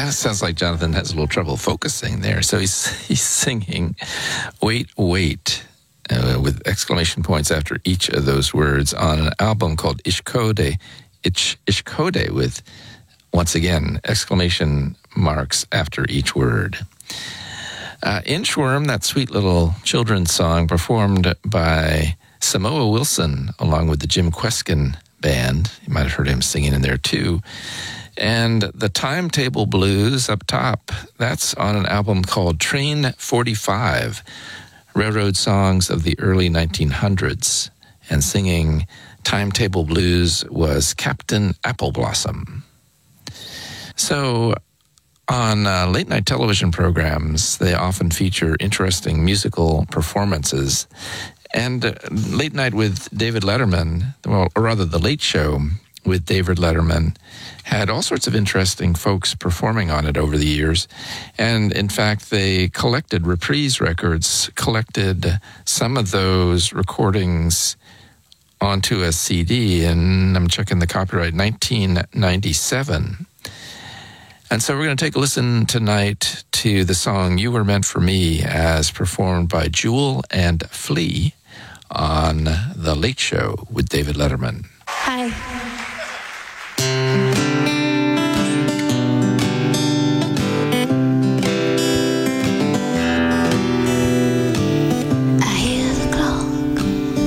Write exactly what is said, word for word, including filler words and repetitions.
Sounds like Jonathan has a little trouble focusing there. So he's he's singing, "Wait, Wait," uh, with exclamation points after each of those words on an album called Ishkode, Ish, Ishkode, with, once again, exclamation marks after each word. Uh, Inchworm, that sweet little children's song performed by Samoa Wilson along with the Jim Kweskin Band. You might have heard him singing in there too. And the Timetable Blues up top, that's on an album called Train forty-five, Railroad Songs of the Early nineteen hundreds. And singing Timetable Blues was Captain Appleblossom. So on uh, late-night television programs, they often feature interesting musical performances. And uh, Late Night with David Letterman, well, or rather The Late Show with David Letterman, had all sorts of interesting folks performing on it over the years. And in fact, they collected reprise records, collected some of those recordings onto a C D, and I'm checking the copyright, nineteen ninety-seven. And so we're going to take a listen tonight to the song "You Were Meant for Me" as performed by Jewel and Flea on The Late Show with David Letterman. Hi.